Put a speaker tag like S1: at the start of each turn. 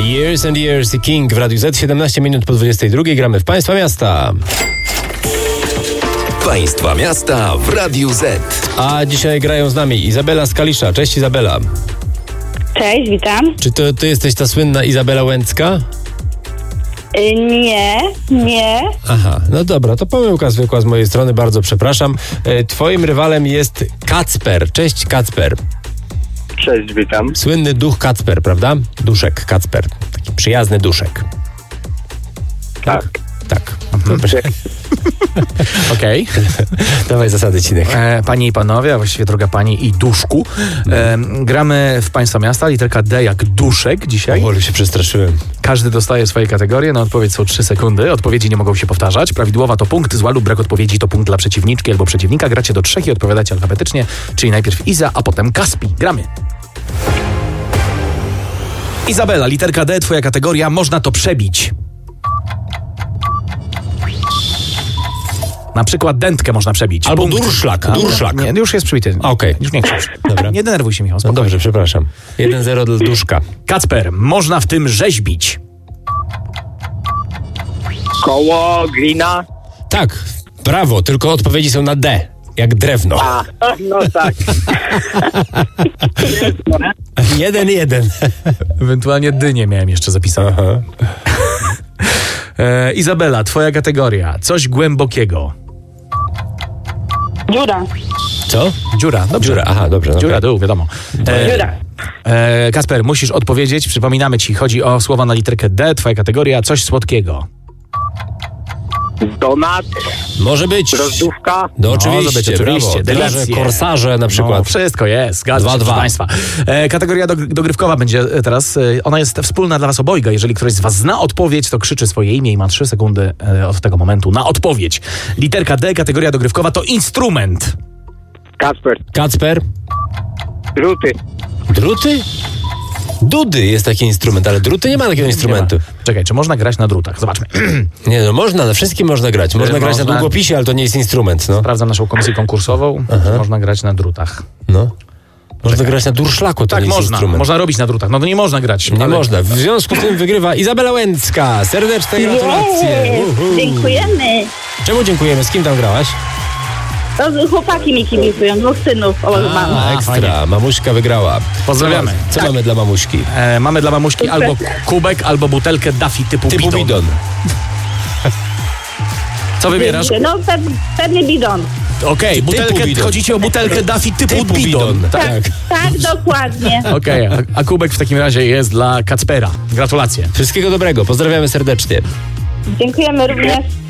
S1: Years and Years i King w Radiu Z, 17 minut po 22. Gramy w Państwa Miasta.
S2: Państwa Miasta w Radiu Z.
S1: A dzisiaj grają z nami Izabela z Kalisza. Cześć Izabela.
S3: Cześć, witam.
S1: Czy to ty jesteś ta słynna Izabela Łęcka?
S3: Nie.
S1: Aha, no dobra, to pomyłka zwykła z mojej strony, bardzo przepraszam. Twoim rywalem jest Kacper. Cześć Kacper.
S4: Cześć, witam.
S1: Słynny duch Kacper, prawda? Duszek Kacper. Taki przyjazny duszek.
S4: Tak.
S1: Tak. Dobrze.
S5: Okej.
S1: Dawaj zasady, Cinek.
S5: Panie i panowie, a właściwie droga pani i duszku, gramy w Państwa Miasta, literka D jak duszek dzisiaj.
S1: Może się przestraszyłem.
S5: Każdy dostaje swoje kategorie, na odpowiedź są 3 sekundy, odpowiedzi nie mogą się powtarzać. Prawidłowa to punkt, zła lub brak odpowiedzi to punkt dla przeciwniczki albo przeciwnika. Gracie do 3 i odpowiadacie alfabetycznie, czyli najpierw Iza, a potem Kaspi. Gramy. Izabela, literka D, twoja kategoria, można to przebić. Na przykład dętkę można przebić.
S1: Albo
S5: Punkt.
S1: durszlak.
S5: Nie, już jest przybity.
S1: Okej.
S5: Już nie krzycz.
S1: Dobra.
S5: Nie denerwuj się, Michał,
S1: No
S5: spokojnie.
S1: dobrze, przepraszam. 1-0 dla duszka.
S5: Kacper, można w tym rzeźbić.
S4: Koło, glina.
S1: Tak, brawo, tylko odpowiedzi są na D. Jak drewno.
S4: A, no tak.
S1: 1-1.
S5: Ewentualnie dynię miałem jeszcze zapisane.
S1: Aha.
S5: Izabela, twoja kategoria. Coś głębokiego.
S3: Dziura.
S1: Co?
S5: Dziura. Dobrze.
S1: Dziura, aha, dobrze. No
S5: Dziura,
S1: okej.
S5: dół, wiadomo.
S3: Dziura.
S5: Kasper, musisz odpowiedzieć. Przypominamy ci, chodzi o słowa na literkę D. Twoja kategoria, coś słodkiego.
S4: Donat,
S1: Może być.
S4: rozdówka.
S1: No
S5: Może być,
S1: oczywiście,
S5: oczywiście.
S1: brawo. Tylarze,
S5: Delicje.
S1: korsarze na przykład.
S5: No, wszystko jest, zgadza się,
S1: 2-2.
S5: proszę Państwa. Kategoria dogrywkowa będzie teraz. Ona jest wspólna dla Was obojga. Jeżeli któryś z Was zna odpowiedź, to krzyczy swoje imię i ma 3 sekundy od tego momentu na odpowiedź. Literka D, kategoria dogrywkowa to instrument.
S1: Kacper.
S4: Druty.
S1: Druty? Dudy jest taki instrument, ale druty nie ma takiego instrumentu.
S5: Nie ma. Czekaj, czy można grać na drutach? Zobaczmy.
S1: Nie, no można, na wszystkim można grać. Można grać na
S5: Można.
S1: długopisie, ale to nie jest instrument, no.
S5: Sprawdzam naszą komisję konkursową. Można grać na drutach.
S1: No. Można grać na durszlaku, to
S5: Tak,
S1: nie jest
S5: można.
S1: instrument.
S5: Można robić na drutach. No to nie można grać.
S1: Nie
S5: ale-
S1: można. W związku z tym wygrywa Izabela Łęcka. Serdeczne gratulacje. Uhu.
S3: Dziękujemy.
S1: Czemu dziękujemy? Z kim tam grałaś?
S3: To chłopaki mi kibicują, 2 synów mam.
S1: Ekstra.
S5: fajnie.
S1: Mamuśka wygrała.
S5: Pozdrawiamy.
S1: Co mamy dla mamuśki?
S5: Mamy dla mamuśki albo kubek, albo butelkę Daffy typu bidon. Co wybierasz?
S3: No pewnie bidon.
S5: Okej, butelkę,
S1: bidon.
S5: chodzicie o butelkę Daffy typu bidon.
S1: Tak.
S3: Tak, dokładnie.
S5: Okej, a kubek w takim razie jest dla Kacpera. Gratulacje.
S1: Wszystkiego dobrego. Pozdrawiamy serdecznie.
S3: Dziękujemy również.